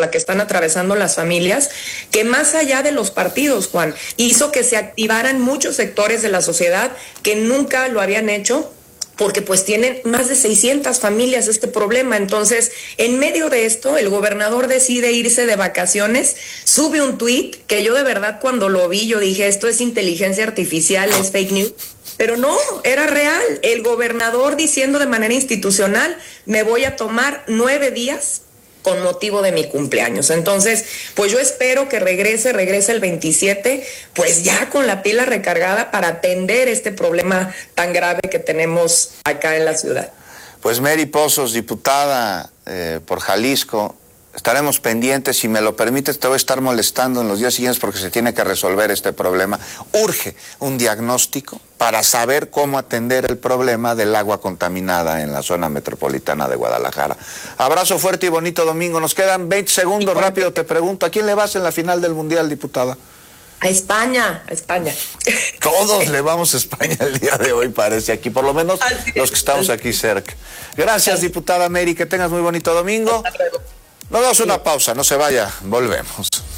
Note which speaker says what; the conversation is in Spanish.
Speaker 1: la que están atravesando las familias, que más allá de los partidos, Juan, hizo que se activaran muchos sectores de la sociedad que nunca lo habían hecho, porque pues tienen más de 600 familias este problema. Entonces, en medio de esto, el gobernador decide irse de vacaciones, sube un tuit que yo de verdad cuando lo vi, yo dije, esto es inteligencia artificial, es fake news. Pero no, era real. El gobernador diciendo de manera institucional, me voy a tomar 9 días con motivo de mi cumpleaños. Entonces, pues yo espero que regrese el 27, pues ya con la pila recargada para atender este problema tan grave que tenemos acá en la ciudad.
Speaker 2: Pues Mary Pozos, diputada por Jalisco, estaremos pendientes. Si me lo permites, te voy a estar molestando en los días siguientes porque se tiene que resolver este problema. Urge un diagnóstico para saber cómo atender el problema del agua contaminada en la zona metropolitana de Guadalajara. Abrazo fuerte y bonito domingo. Nos quedan 20 segundos. Rápido te pregunto, ¿a quién le vas en la final del Mundial, diputada?
Speaker 1: A España, a España.
Speaker 2: Todos le vamos a España el día de hoy, parece aquí, por lo menos los que estamos aquí cerca. Gracias, diputada Mary, que tengas muy bonito domingo. Nos damos una pausa, no se vaya, volvemos.